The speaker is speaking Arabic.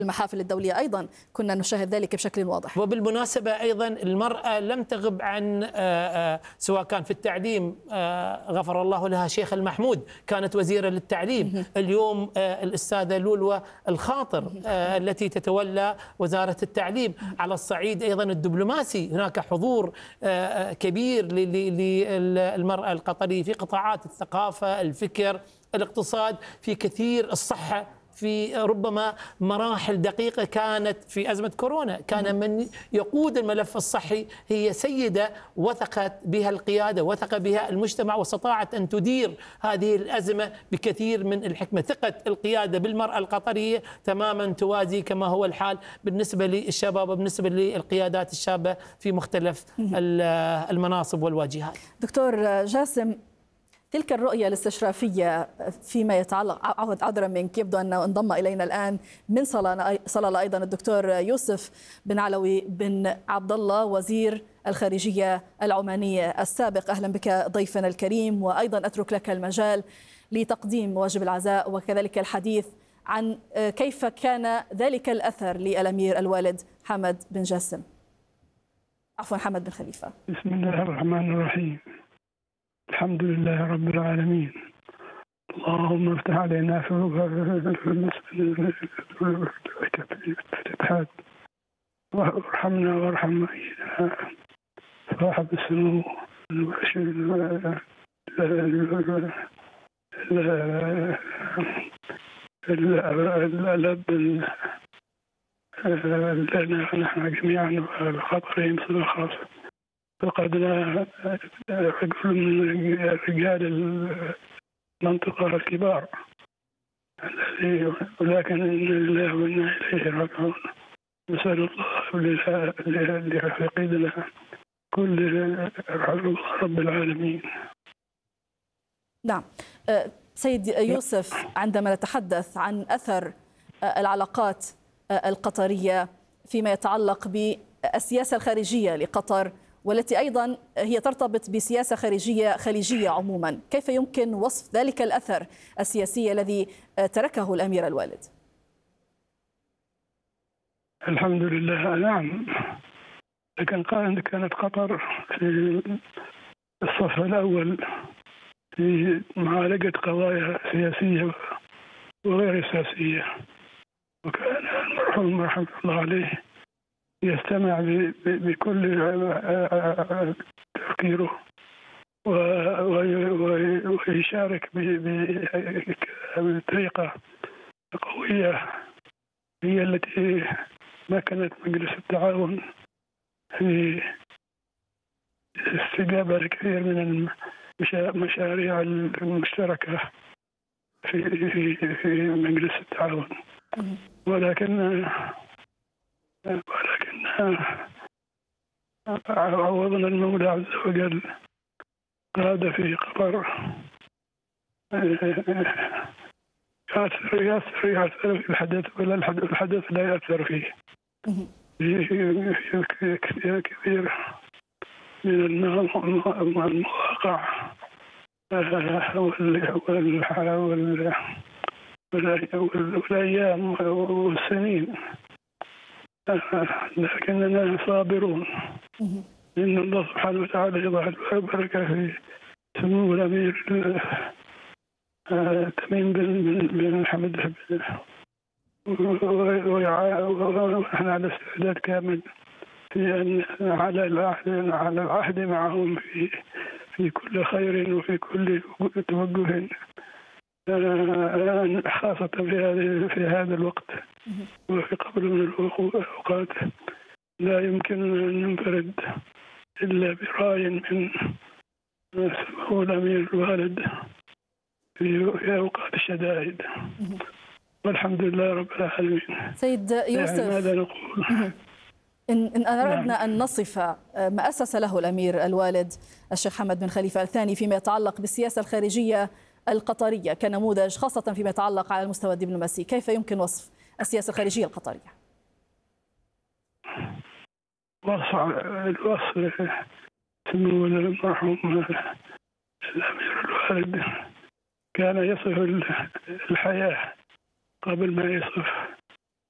المحافل الدولية أيضا كنا نشاهد ذلك بشكل واضح. وبالمناسبة أيضا المرأة لم تغب عن سواء كان في التعليم، غفر الله لها شيخ المحمود كانت وزيرة للتعليم، اليوم الأستاذة لولوى الخاطر التي تتولى وزارة التعليم. على الصعيد أيضا الدبلوماسي هناك حضور كبير للمرأة القطرية في قطاعات الثقافة، الفكر، الاقتصاد، في كثير، الصحة، في ربما مراحل دقيقة كانت في أزمة كورونا. كان من يقود الملف الصحي هي سيدة وثقت بها القيادة، وثق بها المجتمع، واستطاعت أن تدير هذه الأزمة بكثير من الحكمة. ثقة القيادة بالمرأة القطرية تماما توازي كما هو الحال بالنسبة للشباب وبالنسبة للقيادات الشابة في مختلف المناصب والواجهات. دكتور جاسم، تلك الرؤية الاستشرافية فيما يتعلق، عذرا منك، يبدو أنه انضم إلينا الآن من صلالة أيضا الدكتور يوسف بن علوي بن عبد الله وزير الخارجية العمانية السابق. أهلا بك ضيفنا الكريم، وأيضا أترك لك المجال لتقديم واجب العزاء وكذلك الحديث عن كيف كان ذلك الأثر للأمير الوالد حمد بن جاسم، عفوا حمد بن خليفة. بسم الله الرحمن الرحيم. الحمد لله رب العالمين. اللهم افتح علينا في الفتحات وارحمنا وارحم صاحب السمو الأب لنا نحن جميعا والخطرين بصفة خاصة. فقدنا رجل من رجال المنطقة الكبار ولكن إنا لله وإنا إليه راجعون. نسأل الله لرفيقنا كل رب العالمين. نعم سيد يوسف، عندما نتحدث عن أثر العلاقات القطرية فيما يتعلق بالسياسة الخارجية لقطر، والتي أيضا هي ترتبط بسياسة خارجية خليجية عموما، كيف يمكن وصف ذلك الأثر السياسي الذي تركه الأمير الوالد؟ الحمد لله. نعم، لكن كانت قطر في الصف الأول في معالجة قضايا سياسية وغير سياسية، وكان المرحوم رحمه الله عليه يستمع بكل تفكيره ويشارك بطريقة قوية هي التي مكنت مجلس التعاون في استجابة لكثير من المشاريع المشتركة في مجلس التعاون. ولكن عوضنا المولى عز وجل قاد في قطر يأثر في الحدث، ولا الحدث لا يأثر فيه في كثير من المواقع والأيام والسنين، لكننا صابرون. إن الله سبحانه وتعالى يضع البركة في سمو الأمير تميم بن حمد، ونحن على استعداد كامل في أن على العهد معهم في كل خير وفي كل توجه، خاصة في هذا الوقت وفي قبل من الأوقات. لا يمكن أن ننفرد إلا برأي من سمو الأمير الوالد في أوقات الشدائد، والحمد لله رب العالمين. سيد يوسف، يعني ماذا نقول؟ إن أردنا أن نصف ما أسس له الأمير الوالد الشيخ حمد بن خليفة الثاني فيما يتعلق بالسياسة الخارجية القطرية كنموذج، خاصة فيما يتعلق على المستوى الدبلوماسي، كيف يمكن وصف السياسة الخارجية القطرية؟ الوصف سمو المرحوم الأمير الوالد كان يصف الحياة قبل ما يصف